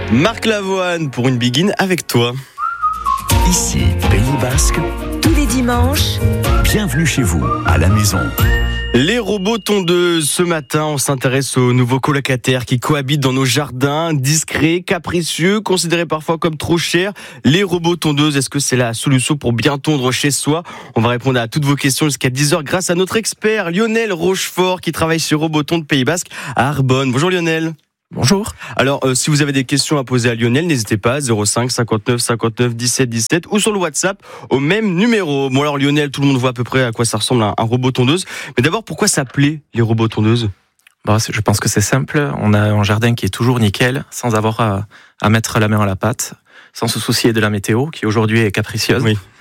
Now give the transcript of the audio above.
Marc Lavoine pour une Begin avec toi. Ici, Pays Basque. Tous les dimanches. Bienvenue chez vous, à la maison. Les robots tondeuses. Ce matin, on s'intéresse aux nouveaux colocataires qui cohabitent dans nos jardins, discrets, capricieux, considérés parfois comme trop chers. Les robots tondeuses, est-ce que c'est la solution pour bien tondre chez soi? On va répondre à toutes vos questions jusqu'à 10h grâce à notre expert Lionel Rochefort qui travaille chez Robotonde Pays Basque à Arbonne. Bonjour Lionel. Bonjour. Alors, si vous avez des questions à poser à Lionel, n'hésitez pas, 05 59 59 17 17 ou sur le WhatsApp au même numéro. Bon alors Lionel, tout le monde voit à peu près à quoi ça ressemble un robot tondeuse. Mais d'abord, pourquoi s'appeler les robots tondeuses? Je pense que c'est simple. On a un jardin qui est toujours nickel, sans avoir à mettre la main à la pâte, sans se soucier de la météo, qui aujourd'hui est capricieuse. Oui.